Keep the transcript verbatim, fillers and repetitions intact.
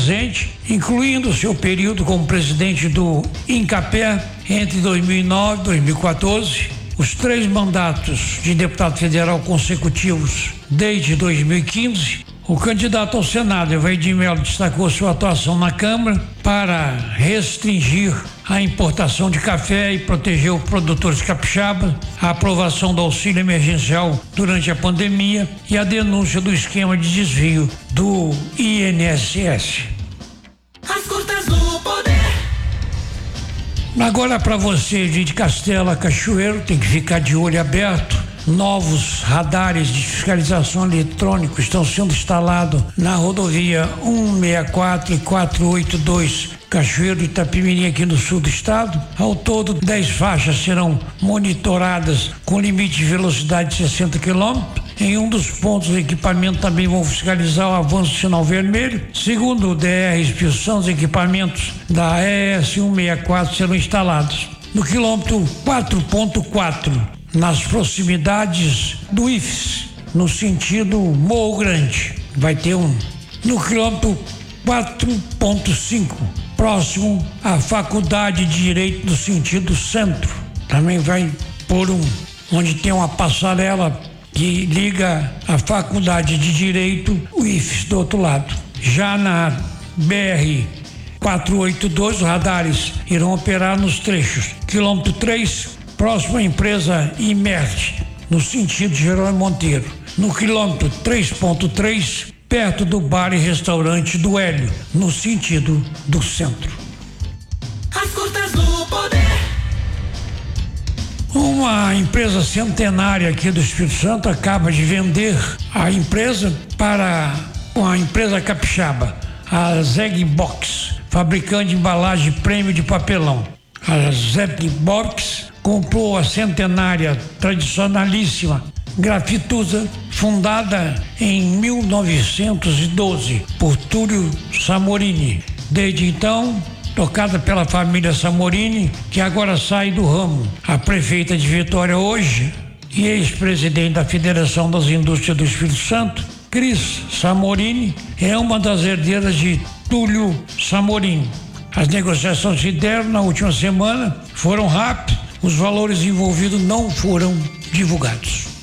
presente, incluindo o seu período como presidente do INCAPé entre dois mil e nove e dois mil e quatorze, os três mandatos de deputado federal consecutivos desde dois mil e quinze, o candidato ao Senado, Evair Melo, destacou sua atuação na Câmara para restringir a importação de café e proteger os produtores capixabas, a aprovação do auxílio emergencial durante a pandemia e a denúncia do esquema de desvio do I N S S. As curtas do poder. Agora, para você de Castela Cachoeiro, tem que ficar de olho aberto. Novos radares de fiscalização eletrônico estão sendo instalados na rodovia cento e sessenta e quatro e quatrocentos e oitenta e dois Cachoeiro de Itapemirim, aqui no sul do estado. Ao todo, dez faixas serão monitoradas com limite de velocidade de sessenta quilômetros. Em um dos pontos, o equipamento também vão fiscalizar o avanço do sinal vermelho. Segundo o D R Espírito Santo, os equipamentos da E S cento e sessenta e quatro serão instalados no quilômetro quatro ponto quatro, nas proximidades do I F S, no sentido Morro Grande. Vai ter um no quilômetro quatro ponto cinco, próximo à Faculdade de Direito do sentido centro. Também vai por um, onde tem uma passarela que liga a Faculdade de Direito, o I F S do outro lado. Já na B R quatrocentos e oitenta e dois, os radares irão operar nos trechos quilômetro três, próximo à empresa Imert, no sentido Jerônimo Monteiro. No quilômetro três ponto três, perto do bar e restaurante do Hélio, no sentido do centro. As curtas do poder. Uma empresa centenária aqui do Espírito Santo acaba de vender a empresa para uma empresa capixaba, a Zeg Box, fabricante de embalagem prêmio de papelão. A Zeg Box comprou a centenária tradicionalíssima Grafitusa, fundada em mil novecentos e doze por Túlio Samorini. Desde então, tocada pela família Samorini, que agora sai do ramo. A prefeita de Vitória hoje e ex-presidente da Federação das Indústrias do Espírito Santo, Cris Samorini, é uma das herdeiras de Túlio Samorini. As negociações se deram na última semana, foram rápidas, os valores envolvidos não foram divulgados.